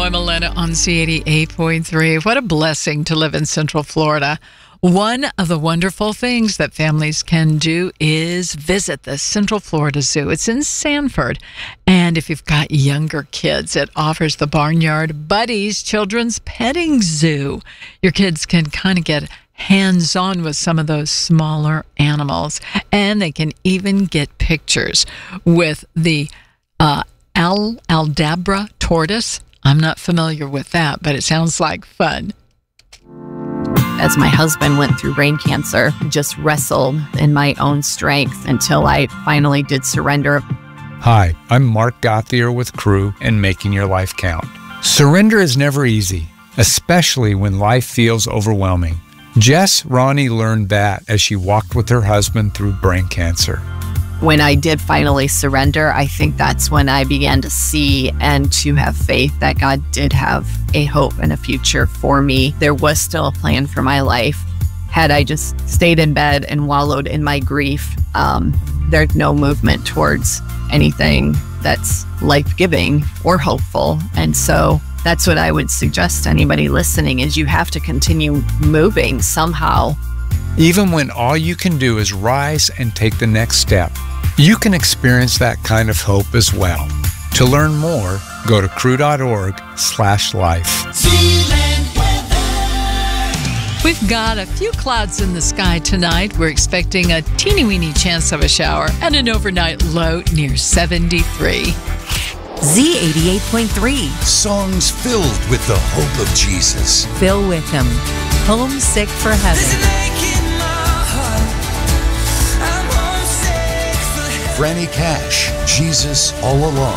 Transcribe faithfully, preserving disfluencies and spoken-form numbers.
I'm Elena on Z eighty-eight point three. What a blessing to live in Central Florida. One of the wonderful things that families can do is visit the Central Florida Zoo. It's in Sanford. And if you've got younger kids, it offers the Barnyard Buddies Children's Petting Zoo. Your kids can kind of get hands-on with some of those smaller animals. And they can even get pictures with the uh, Al Aldabra tortoise. I'm not familiar with that, but it sounds like fun. As my husband went through brain cancer, just wrestled in my own strength until I finally did surrender. Hi, I'm Mark Gauthier with Crew and Making Your Life Count. Surrender is never easy, especially when life feels overwhelming. Jess Ronnie learned that as she walked with her husband through brain cancer. When I did finally surrender, I think that's when I began to see and to have faith that God did have a hope and a future for me. There was still a plan for my life. Had I just stayed in bed and wallowed in my grief, um, there's no movement towards anything that's life-giving or hopeful. And so that's what I would suggest to anybody listening is you have to continue moving somehow. Even when all you can do is rise and take the next step, you can experience that kind of hope as well. To learn more, go to crew.org slash life. We've got a few clouds in the sky tonight. We're expecting a teeny-weeny chance of a shower and an overnight low near seventy-three. Z eighty-eight point three. Songs filled with the hope of Jesus. Bill Wickham, Homesick for Heaven. Franny Cash, Jesus All Along.